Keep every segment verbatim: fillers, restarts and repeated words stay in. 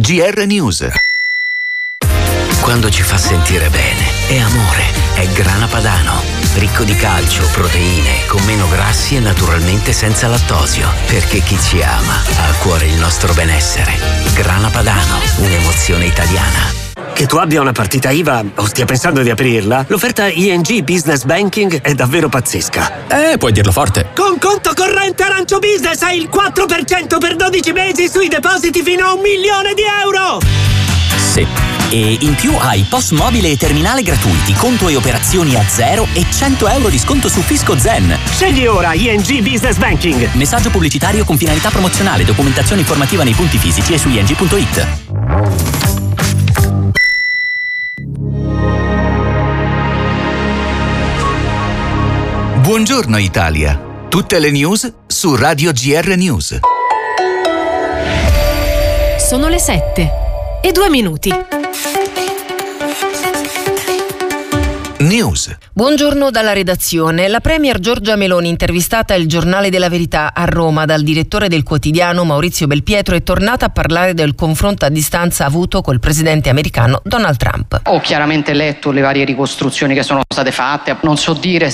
G R News. Quando ci fa sentire bene, è amore, è Grana Padano. Ricco di calcio, proteine, con meno grassi e naturalmente senza lattosio. Perché chi ci ama ha a cuore il nostro benessere. Grana Padano, un'emozione italiana. Che tu abbia una partita I V A o stia pensando di aprirla, l'offerta I N G Business Banking è davvero pazzesca. Eh, puoi dirlo forte. Con conto corrente Arancio Business hai il quattro per cento per dodici mesi sui depositi fino a un milione di euro! Sì. E in più hai P O S mobile e terminale gratuiti, conto e operazioni a zero e cento euro di sconto su Fisco Zen. Scegli ora I N G Business Banking. Messaggio pubblicitario con finalità promozionale, documentazione informativa nei punti fisici e su i n g punto i t. Buongiorno Italia. Tutte le news su Radio G R News. Sono le sette e due minuti. News. Buongiorno dalla redazione. La premier Giorgia Meloni, intervistata al Giornale della Verità a Roma dal direttore del quotidiano Maurizio Belpietro, è tornata a parlare del confronto a distanza avuto col presidente americano Donald Trump. Ho chiaramente letto le varie ricostruzioni che sono state fatte. Non so dire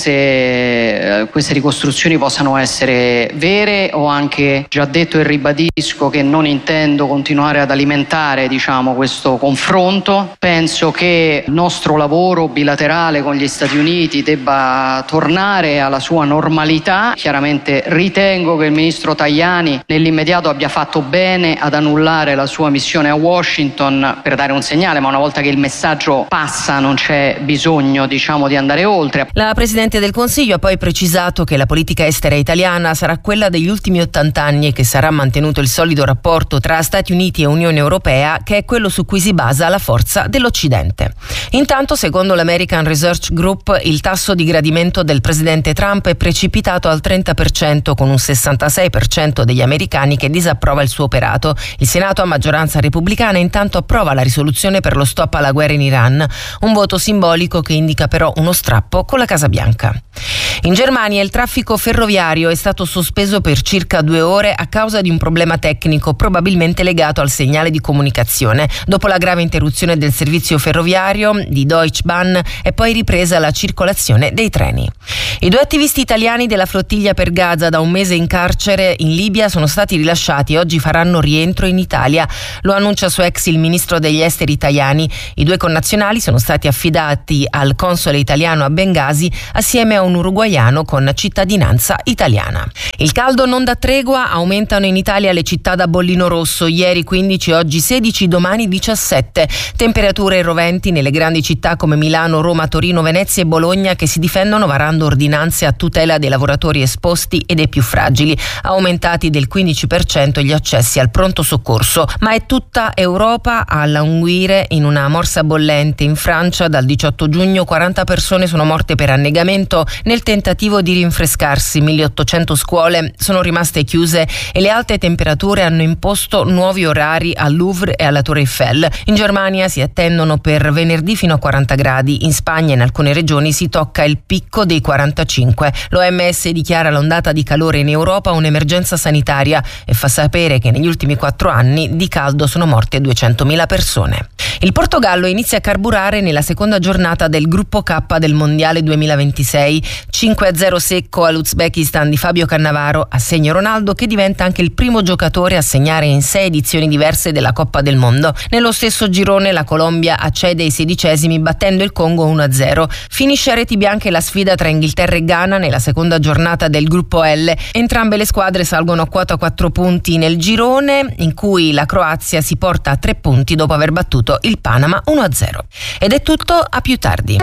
se queste ricostruzioni possano essere vere. Ho anche già detto e ribadisco che non intendo continuare ad alimentare, diciamo, questo confronto. Penso che il nostro lavoro bilaterale con gli Stati Uniti debba tornare alla sua normalità. Chiaramente ritengo che il ministro Tajani nell'immediato abbia fatto bene ad annullare la sua missione a Washington per dare un segnale, ma una volta che il messaggio passa non c'è bisogno, diciamo, di andare oltre. La Presidente del Consiglio ha poi precisato che la politica estera italiana sarà quella degli ultimi ottanta anni e che sarà mantenuto il solido rapporto tra Stati Uniti e Unione Europea, che è quello su cui si basa la forza dell'Occidente. Intanto, secondo l'American Research Group, il tasso di gradimento del presidente Trump è precipitato al trenta per cento, con un sessantasei per cento degli americani che disapprova il suo operato. Il Senato, a maggioranza repubblicana, intanto approva la risoluzione per lo stop alla guerra in Iran, un voto simbolico che indica però uno strappo con la Casa Bianca. In Germania il traffico ferroviario è stato sospeso per circa due ore a causa di un problema tecnico probabilmente legato al segnale di comunicazione. Dopo la grave interruzione del servizio ferroviario di Deutsche Bahn è poi ripresa la circolazione dei treni. I due attivisti italiani della flottiglia per Gaza, da un mese in carcere in Libia, sono stati rilasciati e oggi faranno rientro in Italia. Lo annuncia su X il ministro degli esteri Tajani. I due connazionali sono stati affidati al console italiano a Bengasi assieme a un uruguaiano con cittadinanza italiana. Il caldo non dà tregua, aumentano in Italia le città da bollino rosso, ieri quindici, oggi sedici, domani diciassette. Temperature roventi nelle grandi città come Milano, Roma, Torino, Venezia e Bologna, che si difendono varando ordinanze a tutela dei lavoratori esposti e dei più fragili. Aumentati del quindici per cento gli accessi al pronto soccorso, ma è tutta Europa a languire in una morsa bollente. In Francia dal diciotto giugno quaranta persone sono morte per annegamento nel tentativo di rinfrescarsi. milleottocento scuole sono rimaste chiuse e le alte temperature hanno imposto nuovi orari al Louvre e alla Torre Eiffel. In Germania si attendono per venerdì fino a quaranta gradi. In Spagna in alcune regioni si tocca il picco dei quarantacinque. L'O M S dichiara l'ondata di calore in Europa un'emergenza sanitaria e fa sapere che negli ultimi quattro anni di caldo sono morte duecentomila persone. Il Portogallo inizia a carburare nella seconda giornata del gruppo K del Mondiale duemilaventisei. cinque a zero secco all'Uzbekistan di Fabio Cannavaro, a segno Ronaldo, che diventa anche il primo giocatore a segnare in sei edizioni diverse della Coppa del Mondo. Nello stesso girone la Colombia accede ai sedicesimi battendo il Congo uno a zero. Finisce a reti bianche la sfida tra Inghilterra e Ghana nella seconda giornata del gruppo L. Entrambe le squadre salgono a quota quattro punti nel girone, in cui la Croazia si porta a tre punti dopo aver battuto il Panama uno a zero. Ed è tutto, a più tardi.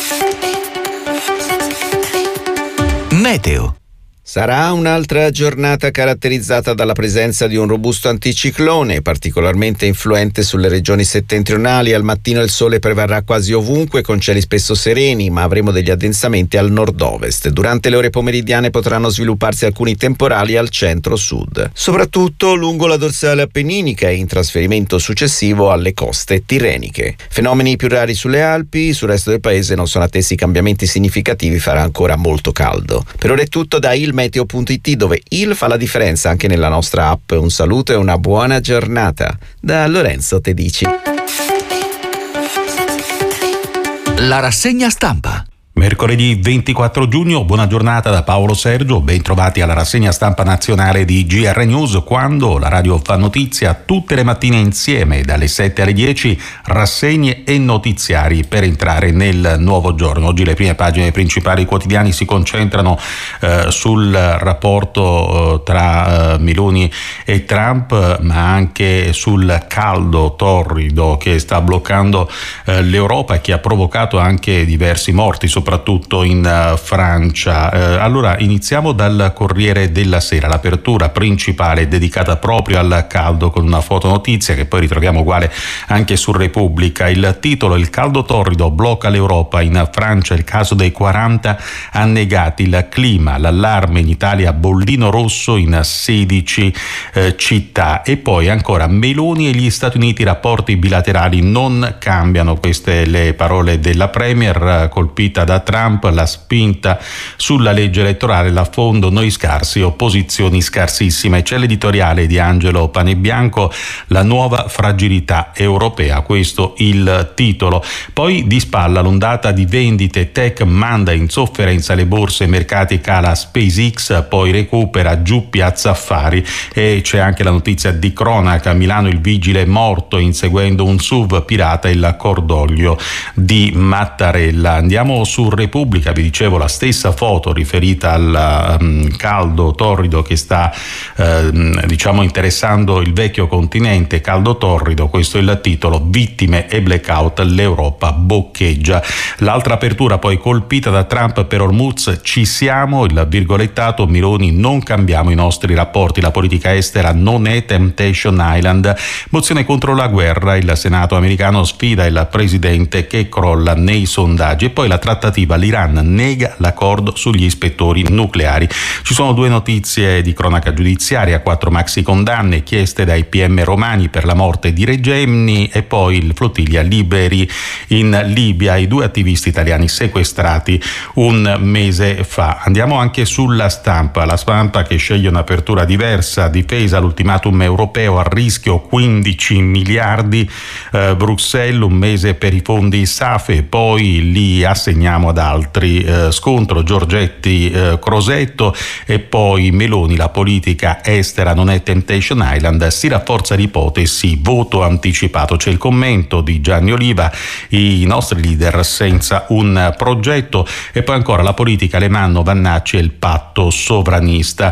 Meteo. Sarà un'altra giornata caratterizzata dalla presenza di un robusto anticiclone, particolarmente influente sulle regioni settentrionali. Al mattino il sole prevarrà quasi ovunque, con cieli spesso sereni, ma avremo degli addensamenti al nord-ovest. Durante le ore pomeridiane potranno svilupparsi alcuni temporali al centro-sud, soprattutto lungo la dorsale appenninica e in trasferimento successivo alle coste tirreniche. Fenomeni più rari sulle Alpi. Sul resto del paese non sono attesi cambiamenti significativi, farà ancora molto caldo. Per ora è tutto da Il meteo punto it, dove il fa la differenza anche nella nostra app. Un saluto e una buona giornata da Lorenzo Tedici. La rassegna stampa. Mercoledì ventiquattro giugno, buona giornata da Paolo Sergio, ben trovati alla rassegna stampa nazionale di G R News, quando la radio fa notizia tutte le mattine insieme dalle sette alle dieci, rassegne e notiziari per entrare nel nuovo giorno. Oggi le prime pagine dei principali quotidiani si concentrano eh, sul rapporto eh, tra eh, Meloni e Trump, ma anche sul caldo torrido che sta bloccando eh, l'Europa e che ha provocato anche diversi morti, soprattutto in uh, Francia. Uh, allora iniziamo dal Corriere della Sera, l'apertura principale dedicata proprio al caldo, con una fotonotizia che poi ritroviamo uguale anche su Repubblica. Il titolo: il caldo torrido blocca l'Europa, in Francia il caso dei quaranta annegati, il clima, l'allarme in Italia, bollino rosso in sedici uh, città. E poi ancora Meloni e gli Stati Uniti, i rapporti bilaterali non cambiano, queste le parole della Premier, colpita da Trump, la spinta sulla legge elettorale, l'affondo, noi scarsi, opposizioni scarsissime. C'è l'editoriale di Angelo Panebianco, la nuova fragilità europea, questo il titolo. Poi di spalla l'ondata di vendite, tech manda in sofferenza le borse, mercati, cala SpaceX, poi recupera, giù Piazza Affari. E c'è anche la notizia di cronaca: a Milano il vigile morto inseguendo un S U V pirata, il cordoglio di Mattarella. Andiamo su Repubblica, vi dicevo, la stessa foto riferita al um, caldo torrido che sta uh, diciamo interessando il vecchio continente. Caldo torrido, questo è il titolo, vittime e blackout, l'Europa boccheggia. L'altra apertura poi: colpita da Trump per Hormuz, ci siamo, il virgolettato, Meloni, non cambiamo i nostri rapporti, la politica estera non è Temptation Island, mozione contro la guerra, il Senato americano sfida il presidente che crolla nei sondaggi. E poi la trattativa, l'Iran nega l'accordo sugli ispettori nucleari. Ci sono due notizie di cronaca giudiziaria: quattro maxi condanne chieste dai P M romani per la morte di Regeni, e poi il flottiglia liberi in Libia, i due attivisti italiani sequestrati un mese fa. Andiamo anche sulla Stampa, la Stampa che sceglie un'apertura diversa: difesa, l'ultimatum europeo, a rischio quindici miliardi, eh, Bruxelles, un mese per i fondi SAFE, poi li assegniamo ad altri, eh, scontro Giorgetti eh, Crosetto. E poi Meloni, la politica estera non è Temptation Island, si rafforza l'ipotesi voto anticipato. C'è il commento di Gianni Oliva, i nostri leader senza un progetto. E poi ancora la politica, Alemanno, Vannacci e il patto sovranista.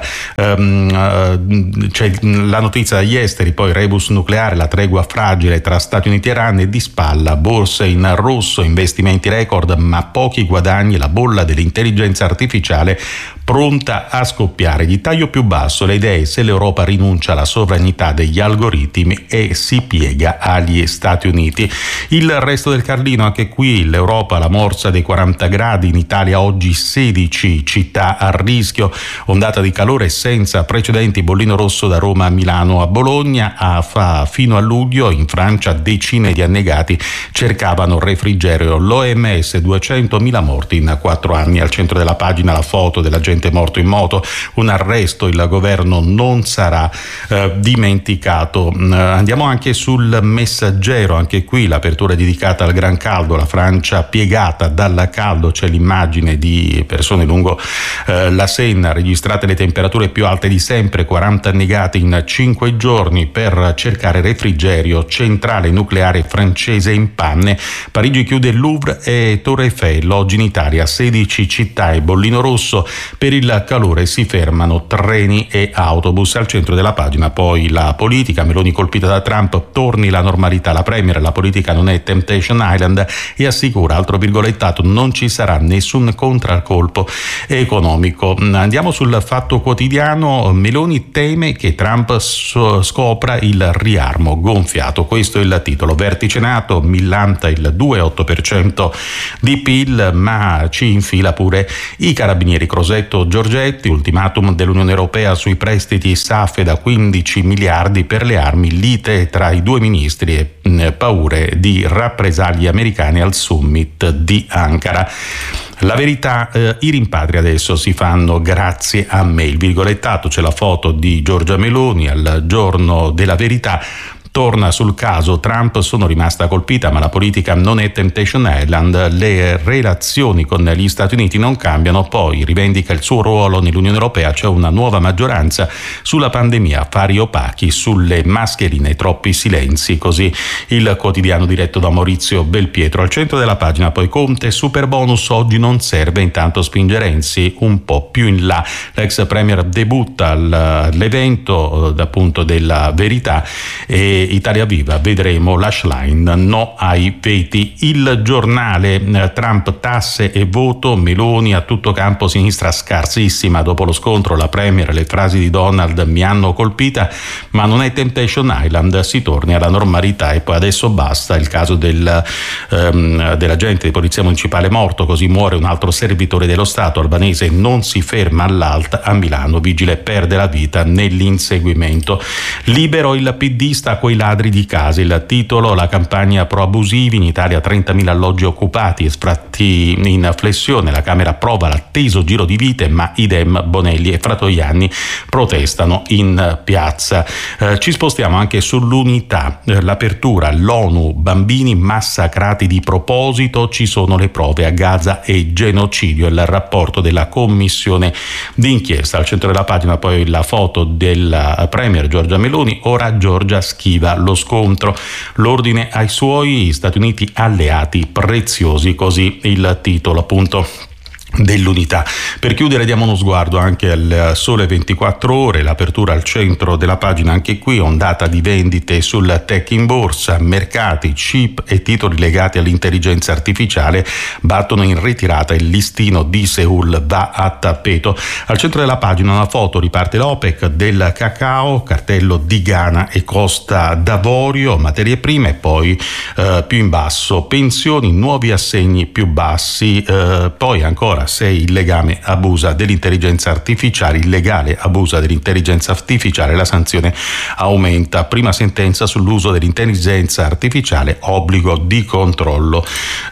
Um, c'è la notizia dagli esteri, poi rebus nucleare, la tregua fragile tra Stati Uniti e Iran, e di spalla borse in rosso, investimenti record ma pochi guadagni, la bolla dell'intelligenza artificiale pronta a scoppiare. Di taglio più basso le idee se l'Europa rinuncia alla sovranità degli algoritmi e si piega agli Stati Uniti. Il resto del Carlino, anche qui l'Europa, la morsa dei quaranta gradi, in Italia oggi sedici città a rischio, ondata di calore senza precedenti, bollino rosso da Roma a Milano a Bologna, a fa fino a luglio in Francia decine di annegati cercavano refrigerio. L'O M S, duecentomila morti in quattro anni. Al centro della pagina la foto della gente morto in moto, un arresto, il governo non sarà eh, dimenticato. Eh, andiamo anche sul Messaggero, anche qui l'apertura dedicata al gran caldo, la Francia piegata dal caldo, c'è l'immagine di persone lungo eh, la Senna, registrate le temperature più alte di sempre, quaranta annegati in cinque giorni per cercare refrigerio, centrale nucleare francese in panne, Parigi chiude il Louvre e Torre Eiffel, oggi in Italia sedici città e bollino rosso. Per il calore si fermano treni e autobus. Al centro della pagina poi la politica, Meloni colpita da Trump, torni la normalità, la Premier, la politica non è Temptation Island, e assicura, altro virgolettato, non ci sarà nessun contraccolpo economico. Andiamo sul Fatto Quotidiano, Meloni teme che Trump scopra il riarmo gonfiato, questo è il titolo. Vertice NATO, millanta il due virgola otto per cento di P I L, ma ci infila pure i carabinieri. Crosetto Giorgetti, ultimatum dell'Unione Europea sui prestiti SAFE da quindici miliardi per le armi, lite tra i due ministri e paure di rappresaglie americane al summit di Ankara. La verità, eh, i rimpatri adesso si fanno grazie a me. Il virgolettato, c'è la foto di Giorgia Meloni al giorno della verità. Torna sul caso Trump, sono rimasta colpita, ma la politica non è Temptation Island, le relazioni con gli Stati Uniti non cambiano, poi rivendica il suo ruolo nell'Unione Europea, c'è una nuova maggioranza sulla pandemia, affari opachi, sulle mascherine, troppi silenzi, così il quotidiano diretto da Maurizio Belpietro. Al centro della pagina poi Conte, super bonus oggi non serve, intanto spinge Renzi un po' più in là. L'ex premier debutta all'evento appunto della verità e Italia Viva, vedremo l'hashline no ai veti. Il giornale, Trump, tasse e voto, Meloni a tutto campo, sinistra scarsissima dopo lo scontro, la premier, le frasi di Donald mi hanno colpita, ma non è Temptation Island, si torni alla normalità. E poi adesso basta, il caso del, um, dell'agente di polizia municipale morto, così muore un altro servitore dello Stato, albanese non si ferma all'Alt, a Milano vigile perde la vita nell'inseguimento. Libero, il P D sta coi ladri di case, il titolo, la campagna pro abusivi, in Italia trentamila alloggi occupati e sfratti in flessione, la Camera approva l'atteso giro di vite, ma idem Bonelli e Fratoianni protestano in piazza. Eh, ci spostiamo anche sull'unità, eh, l'apertura, l'ONU, bambini massacrati di proposito, ci sono le prove a Gaza e genocidio, il rapporto della commissione d'inchiesta. Al centro della pagina poi la foto della premier Giorgia Meloni, ora Giorgia schiva lo scontro, l'ordine ai suoi Stati Uniti alleati preziosi, così il titolo appunto dell'unità. Per chiudere diamo uno sguardo anche al Sole ventiquattro Ore, l'apertura al centro della pagina, anche qui ondata di vendite sul tech in borsa, mercati, chip e titoli legati all'intelligenza artificiale battono in ritirata, il listino di Seoul va a tappeto. Al centro della pagina una foto, riparte l'OPEC del cacao, cartello di Ghana e Costa d'Avorio, materie prime, e poi eh, più in basso pensioni, nuovi assegni più bassi, eh, poi ancora se il legame abusa dell'intelligenza artificiale, il legale abusa dell'intelligenza artificiale, la sanzione aumenta. Prima sentenza sull'uso dell'intelligenza artificiale, obbligo di controllo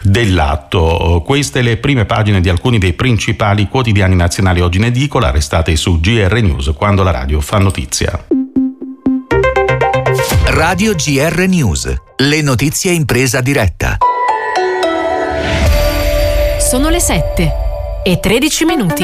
dell'atto. Queste le prime pagine di alcuni dei principali quotidiani nazionali oggi in edicola. Restate su G R News, quando la radio fa notizia. Radio G R News, le notizie in presa diretta. Sono le sette e tredici minuti.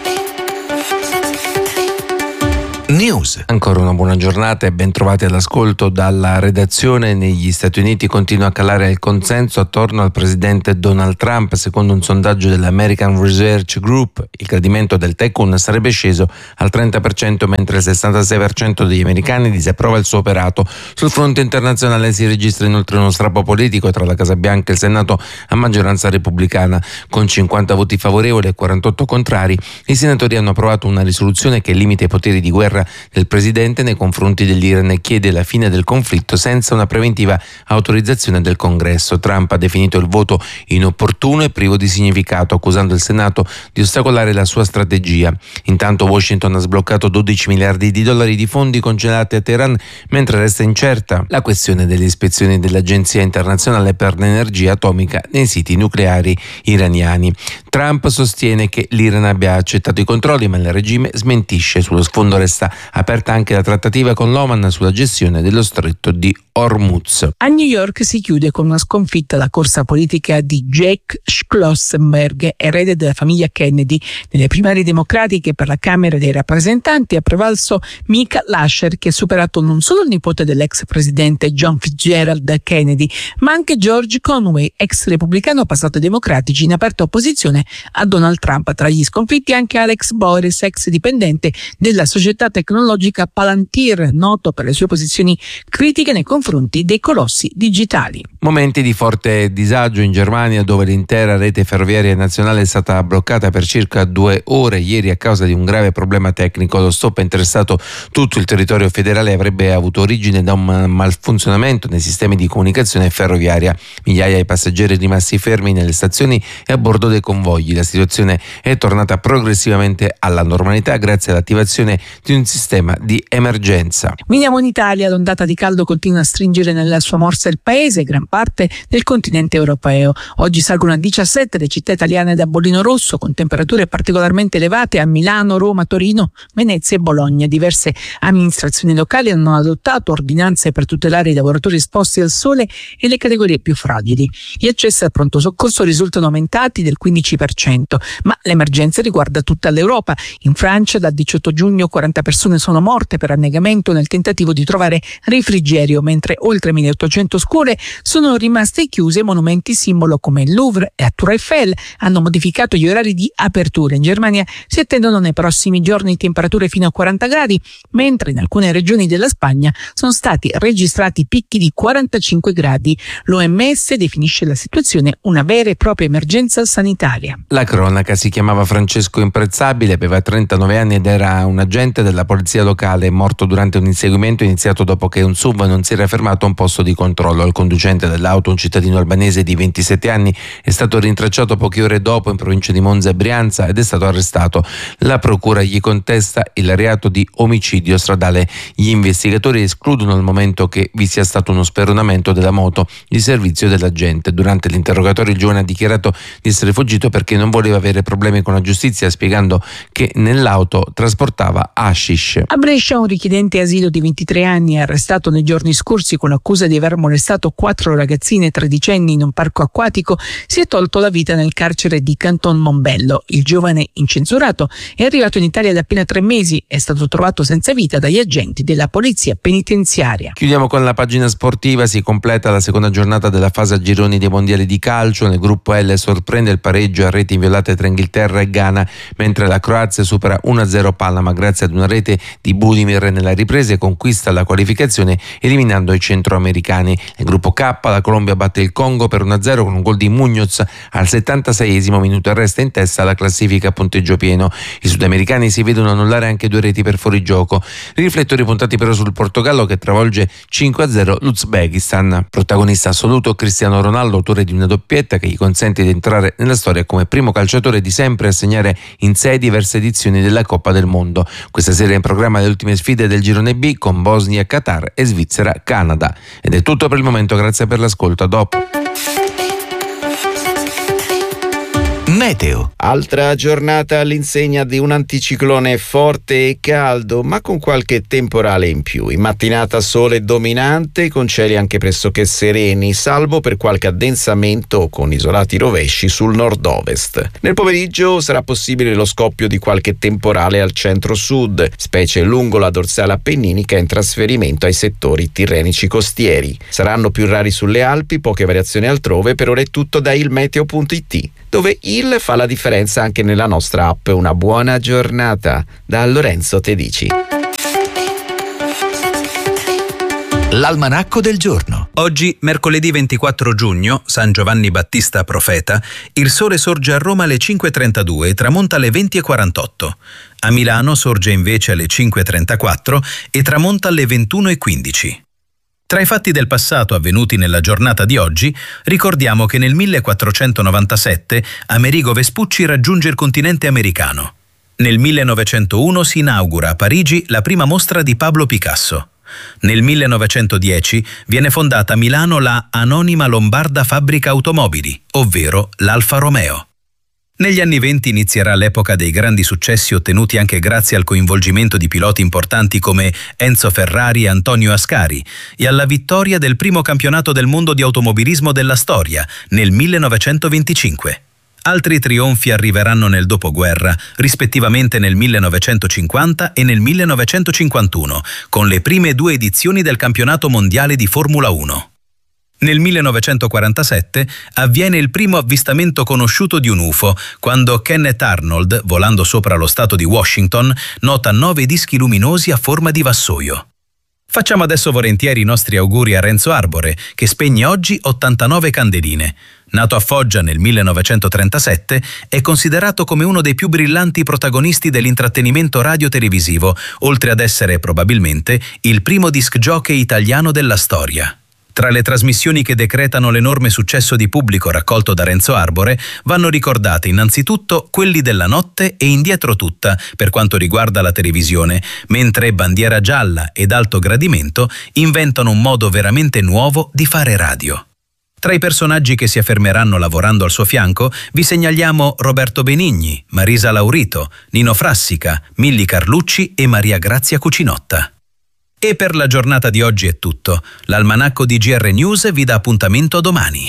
News. Ancora una buona giornata e ben trovati all'ascolto dalla redazione. Negli Stati Uniti continua a calare il consenso attorno al presidente Donald Trump. Secondo un sondaggio dell'American Research Group, il gradimento del Tycoon sarebbe sceso al trenta per cento, mentre il sessantasei per cento degli americani disapprova il suo operato. Sul fronte internazionale si registra inoltre uno strappo politico tra la Casa Bianca e il Senato a maggioranza repubblicana. Con cinquanta voti favorevoli e quarantotto contrari, i senatori hanno approvato una risoluzione che limita i poteri di guerra del presidente nei confronti dell'Iran e chiede la fine del conflitto senza una preventiva autorizzazione del Congresso. Trump ha definito il voto inopportuno e privo di significato, accusando il Senato di ostacolare la sua strategia. Intanto Washington ha sbloccato dodici miliardi di dollari di fondi congelati a Teheran, mentre resta incerta la questione delle ispezioni dell'Agenzia internazionale per l'energia atomica nei siti nucleari iraniani. Trump sostiene che l'Iran abbia accettato i controlli, ma il regime smentisce. Sullo sfondo resta aperta anche la trattativa con l'Oman sulla gestione dello stretto di Hormuz. A New York si chiude con una sconfitta la corsa politica di Jake Schlossberg, erede della famiglia Kennedy. Nelle primarie democratiche per la Camera dei rappresentanti ha prevalso Mika Lasher, che ha superato non solo il nipote dell'ex presidente John Fitzgerald Kennedy, ma anche George Conway, ex repubblicano passato ai democratici, in aperta opposizione a Donald Trump. Tra gli sconfitti anche Alex Boris, ex dipendente della società tecnologica Palantir, noto per le sue posizioni critiche nei confronti dei colossi digitali. Momenti di forte disagio in Germania, dove l'intera rete ferroviaria nazionale è stata bloccata per circa due ore ieri a causa di un grave problema tecnico. Lo stop ha interessato tutto il territorio federale e avrebbe avuto origine da un malfunzionamento nei sistemi di comunicazione ferroviaria. Migliaia di passeggeri rimasti fermi nelle stazioni e a bordo dei convogli. La situazione è tornata progressivamente alla normalità grazie all'attivazione di un in sistema di emergenza. Veniamo in Italia, l'ondata di caldo continua a stringere nella sua morsa il paese e gran parte del continente europeo. Oggi salgono a diciassette le città italiane da bollino rosso, con temperature particolarmente elevate a Milano, Roma, Torino, Venezia e Bologna. Diverse amministrazioni locali hanno adottato ordinanze per tutelare i lavoratori esposti al sole e le categorie più fragili. Gli accessi al pronto soccorso risultano aumentati del quindici per cento, ma l'emergenza riguarda tutta l'Europa. In Francia dal diciotto giugno quaranta persone sono morte per annegamento nel tentativo di trovare refrigerio, mentre oltre milleottocento scuole sono rimaste chiuse. Monumenti simbolo come il Louvre e la Tour Eiffel hanno modificato gli orari di apertura. In Germania si attendono nei prossimi giorni temperature fino a quaranta gradi, mentre in alcune regioni della Spagna sono stati registrati picchi di quarantacinque gradi. L'O M S definisce la situazione una vera e propria emergenza sanitaria. La cronaca: si chiamava Francesco Imprezzabile, aveva trentanove anni ed era un agente della polizia locale, morto durante un inseguimento iniziato dopo che un S U V non si era fermato a un posto di controllo. Il conducente dell'auto, un cittadino albanese di ventisette anni, è stato rintracciato poche ore dopo in provincia di Monza e Brianza ed è stato arrestato. La procura gli contesta il reato di omicidio stradale. Gli investigatori escludono al momento che vi sia stato uno speronamento della moto di servizio dell'agente. Durante l'interrogatorio il giovane ha dichiarato di essere fuggito perché non voleva avere problemi con la giustizia, spiegando che nell'auto trasportava hashish. A Brescia un richiedente asilo di ventitré anni, arrestato nei giorni scorsi con l'accusa di aver molestato quattro ragazzine tredicenni in un parco acquatico, si è tolto la vita nel carcere di Canton Mombello. Il giovane incensurato è arrivato in Italia da appena tre mesi, è stato trovato senza vita dagli agenti della polizia penitenziaria. Chiudiamo con la pagina sportiva. Si completa la seconda giornata della fase a gironi dei mondiali di calcio. Nel gruppo L sorprende il pareggio a reti inviolate tra Inghilterra e Ghana, mentre la Croazia supera uno a zero Panama grazie ad una rete di Budimir nella ripresa e conquista la qualificazione eliminando i centroamericani. Nel gruppo K la Colombia batte il Congo per uno a zero con un gol di Muñoz al settantaseiesimo minuto e resta in testa alla classifica a punteggio pieno. I sudamericani si vedono annullare anche due reti per fuorigioco. Riflettori puntati però sul Portogallo che travolge cinque a zero l'Uzbekistan. Protagonista assoluto Cristiano Ronaldo, autore di una doppietta che gli consente di entrare nella storia come primo calciatore di sempre a segnare in sei diverse edizioni della Coppa del Mondo. Questa sera è in programma le ultime sfide del girone B con Bosnia, Qatar e Svizzera, Canada. Ed è tutto per il momento, grazie per l'ascolto, a dopo. Meteo. Altra giornata all'insegna di un anticiclone forte e caldo, ma con qualche temporale in più. In mattinata sole dominante, con cieli anche pressoché sereni, salvo per qualche addensamento con isolati rovesci sul nord-ovest. Nel pomeriggio sarà possibile lo scoppio di qualche temporale al centro-sud, specie lungo la dorsale appenninica in trasferimento ai settori tirrenici costieri. Saranno più rari sulle Alpi, poche variazioni altrove. Per ora è tutto da ilmeteo punto it, dove il fa la differenza anche nella nostra app. Una buona giornata da Lorenzo Tedici. L'almanacco del giorno. Oggi, mercoledì ventiquattro giugno, San Giovanni Battista Profeta, il sole sorge a Roma alle cinque e trentadue e tramonta alle venti e quarantotto. A Milano sorge invece alle cinque e trentaquattro e tramonta alle ventuno e quindici. Tra i fatti del passato avvenuti nella giornata di oggi, ricordiamo che nel millequattrocentonovantasette Amerigo Vespucci raggiunge il continente americano. Nel millenovecentouno si inaugura a Parigi la prima mostra di Pablo Picasso. Nel millenovecentodieci viene fondata a Milano la Anonima Lombarda Fabbrica Automobili, ovvero l'Alfa Romeo. Negli anni venti inizierà l'epoca dei grandi successi ottenuti anche grazie al coinvolgimento di piloti importanti come Enzo Ferrari e Antonio Ascari e alla vittoria del primo campionato del mondo di automobilismo della storia nel millenovecentoventicinque. Altri trionfi arriveranno nel dopoguerra, rispettivamente nel millenovecentocinquanta e nel millenovecentocinquantuno, con le prime due edizioni del campionato mondiale di Formula uno. Nel millenovecentoquarantasette avviene il primo avvistamento conosciuto di un U F O, quando Kenneth Arnold, volando sopra lo stato di Washington, nota nove dischi luminosi a forma di vassoio. Facciamo adesso volentieri i nostri auguri a Renzo Arbore, che spegne oggi ottantanove candeline. Nato a Foggia nel millenovecentotrentasette, è considerato come uno dei più brillanti protagonisti dell'intrattenimento radio-televisivo, oltre ad essere probabilmente il primo disc jockey italiano della storia. Tra le trasmissioni che decretano l'enorme successo di pubblico raccolto da Renzo Arbore vanno ricordate innanzitutto Quelli della notte e Indietro tutta per quanto riguarda la televisione, mentre Bandiera gialla ed Alto gradimento inventano un modo veramente nuovo di fare radio. Tra i personaggi che si affermeranno lavorando al suo fianco vi segnaliamo Roberto Benigni, Marisa Laurito, Nino Frassica, Milly Carlucci e Maria Grazia Cucinotta. E per la giornata di oggi è tutto. L'almanacco di G R News vi dà appuntamento domani.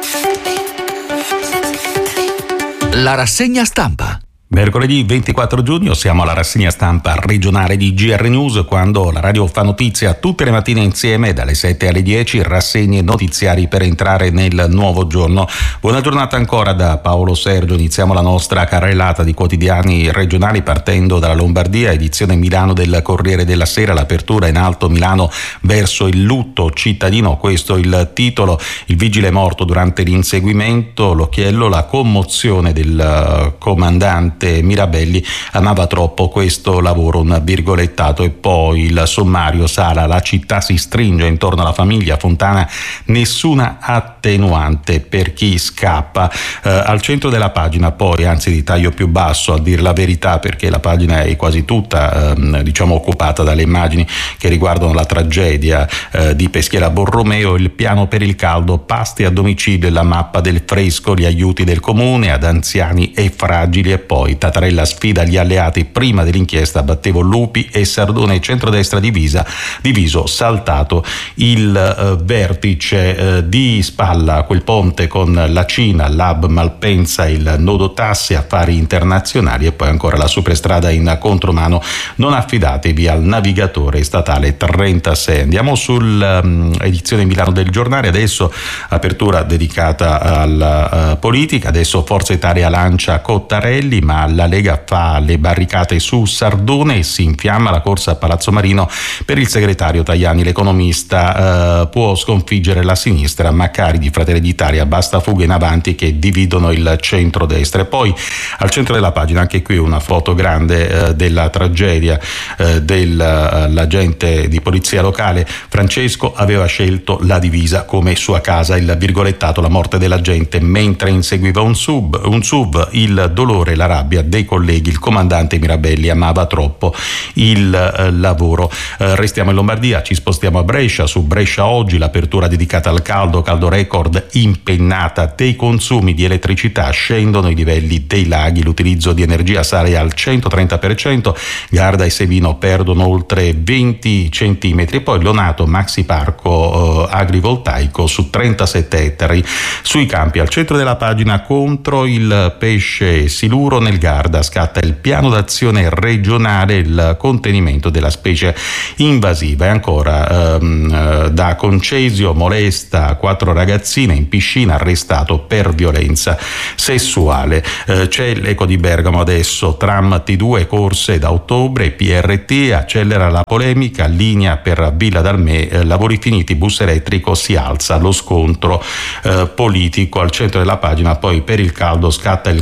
La rassegna stampa. Mercoledì ventiquattro giugno siamo alla rassegna stampa regionale di G R News, quando la radio fa notizia tutte le mattine insieme dalle sette alle dieci, rassegne notiziari per entrare nel nuovo giorno. Buona giornata ancora da Paolo Sergio. Iniziamo la nostra carrellata di quotidiani regionali partendo dalla Lombardia, edizione Milano del Corriere della Sera, l'apertura in alto: Milano verso il lutto cittadino, questo il titolo. Il vigile morto durante l'inseguimento, l'occhiello, la commozione del comandante Mirabelli, amava troppo questo lavoro, un virgolettato. E poi il sommario: Sala, la città si stringe intorno alla famiglia Fontana, nessuna attenuante per chi scappa. Eh, al centro della pagina poi, anzi di taglio più basso a dir la verità, perché la pagina è quasi tutta eh, diciamo occupata dalle immagini che riguardano la tragedia eh, di Peschiera Borromeo, il piano per il caldo, pasti a domicilio e la mappa del fresco, gli aiuti del comune ad anziani e fragili. E poi Tattarella sfida gli alleati: prima dell'inchiesta battevo lupi e Sardone e centrodestra divisa, diviso, saltato il eh, vertice eh, di spalla quel ponte con la Cina, l'hub Malpensa, il nodo tasse, affari internazionali. E poi ancora la superstrada in contromano: non affidatevi al navigatore statale trentasei. Andiamo sull'edizione um, Milano del Giornale, adesso apertura dedicata alla uh, politica. Adesso Forza Italia lancia Cottarelli, ma la Lega fa le barricate su Sardone e si infiamma la corsa a Palazzo Marino per il segretario Tajani. L'economista eh, può sconfiggere la sinistra, Maccari di Fratelli d'Italia: basta fughe in avanti che dividono il centrodestra. E poi al centro della pagina, anche qui una foto grande eh, della tragedia eh, dell'agente di polizia locale. Francesco aveva scelto la divisa come sua casa, il virgolettato: la morte dell'agente mentre inseguiva un sub, un S U V, il dolore, la rabbia dei colleghi, il comandante Mirabelli amava troppo il eh, lavoro. Eh, restiamo in Lombardia, ci spostiamo a Brescia. Su Brescia Oggi, l'apertura dedicata al caldo, caldo record, impennata dei consumi di elettricità, scendono i livelli dei laghi, l'utilizzo di energia sale al centotrenta per cento, Garda e Sevino perdono oltre venti centimetri. E poi Lonato, maxi parco eh, agrivoltaico su trentasette ettari sui campi. Al centro della pagina, contro il pesce siluro nel Garda, scatta il piano d'azione regionale, il contenimento della specie invasiva. E ancora ehm, da Concesio, molesta quattro ragazzine in piscina, arrestato per violenza sessuale. Eh, c'è l'Eco di Bergamo adesso: tram T due, corse da ottobre, P R T accelera la polemica, linea per Villa Dalmè, eh, lavori finiti, bus elettrico, si alza lo scontro eh, politico. Al centro della pagina poi, per il caldo scatta il